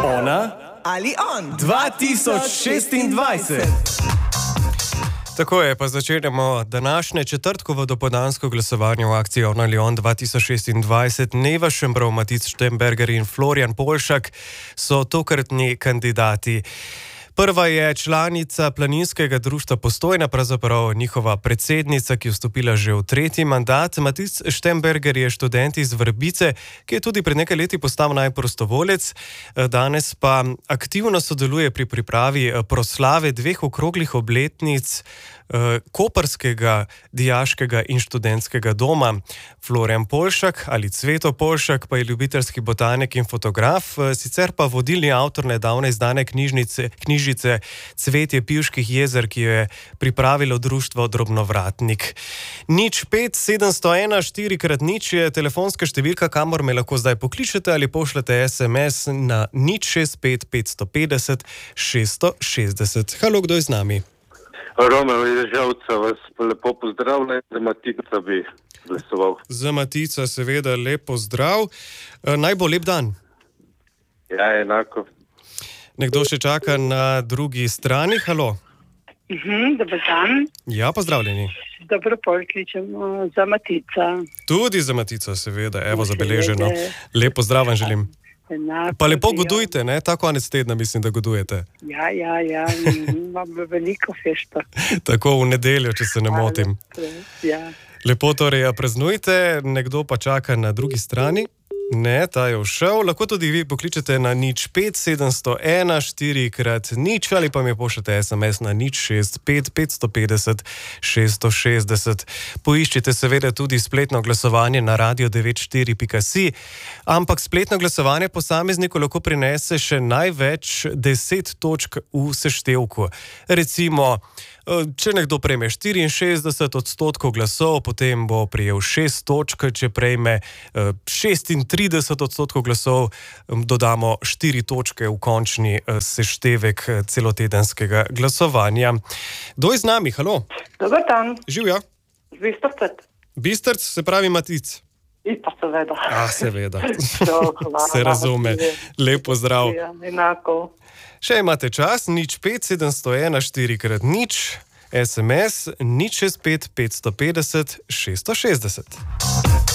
Ona ali on 2026. Tako je, pa začenjamo današnje četrtkovo dopoldansko glasovanje v akciji Ona ali on 2026. Neva Šembrov, Matic Štemberger in Florian Polšak so tokratni kandidati. Prva je članica Planinskega društva Postojna, pravzaprav njihova predsednica, ki je vstopila že v tretji mandat. Matic Štemberger je študent iz Vrbice, ki je tudi pred nekaj leti postal najprostovolec. Danes pa aktivno sodeluje pri pripravi proslave dveh okroglih obletnic Koprskega dijaškega in študentskega doma. Florian Polšak ali Cveto Polšak pa je ljubiteljski botanik in fotograf, sicer pa vodilni avtor nedavne izdane knjižice Cvetje Pivških jezer, ki jo je pripravilo društvo Drobnovratnik. 05701 4x0 je telefonska številka, kamor me lahko zdaj pokličete ali pošljete SMS na 065 550 660. Halo, kdo je z nami? Romeo iz Žalca, vas lepo pozdravljam, za Matica bi glasoval. Za Matica seveda lepo zdrav. Naj bo lep dan. Ja, enako. Nekdo še čaka na drugi strani. Halo. Dobar dan. Ja, pozdravljeni. Dobro pokličemo za Matica. Tudi za Matica seveda, evo zabeleženo. Lepo zdrav vam želim. Enako, pa lepo godujte, ne? Ta konec tedna mislim, da godujete. Ja, imam veliko fešto. Tako v nedeljo, če se ne motim. Ja. Lepo torej praznujte, nekdo pa čaka na drugi strani. Ne, ta je všel. Lahko tudi vi pokličete na 05701 4x0 ali pa mi pošljete SMS na 065 550 660. Poiščite seveda tudi spletno glasovanje na radio94.si, ampak spletno glasovanje posamezniku lahko prinese še največ 10 točk v seštevku. Recimo, če nekdo prejme 64% glasov, potem bo prejel 6 točk, če prejme 36% glasov, dodamo 4 točke v končni seštevek celotedenskega glasovanja. Kdo je z nami? Halo? Dobar dan. Živja. Bistrc. Bistrc, se pravi Matic. Pa seveda. Seveda. Se razume. Lepo zdrav. Ja, enako. Še imate čas, 05701 4x0, SMS 065 550 660.